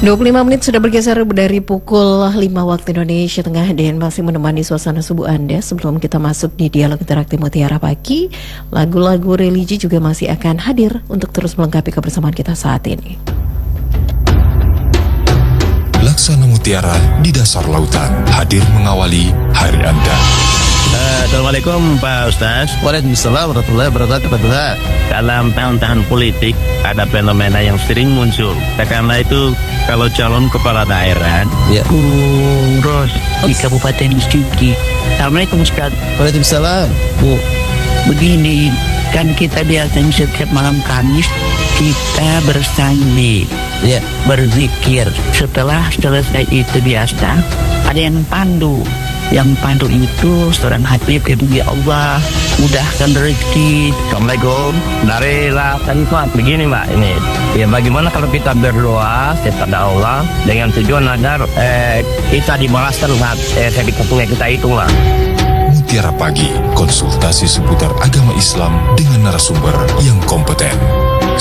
25 menit sudah bergeser dari pukul 5 waktu Indonesia Tengah dan masih menemani suasana subuh Anda. Sebelum kita masuk di Dialog Interaktif Mutiara Pagi, lagu-lagu religi juga masih akan hadir untuk terus melengkapi kebersamaan kita saat ini. Laksana Mutiara di dasar lautan hadir mengawali hari Anda. Assalamualaikum Pak Ustaz. Waalaikumsalam warahmatullahi wabarakatuh. Dalam tahun-tahun politik ada fenomena yang sering muncul. Karena itu kalau calon kepala daerah Ros di Kabupaten Suki. Assalamualaikum Ustaz. Waalaikumsalam. Bu, begini kan kita biasanya setiap malam Kamis kita bersanding, berzikir. Setelah selesai itu biasa ada yang pandu. Yang pandu itu seorang Habib, ya Allah mudahkan rezeki. Assalamualaikum. Dari lahan begini Mbak, ini ya bagaimana kalau kita berdoa kepada Allah dengan tujuan agar kita dibalaskan sedikit-sedikitnya kita itu lah. Mutiara Pagi, konsultasi seputar agama Islam dengan narasumber yang kompeten.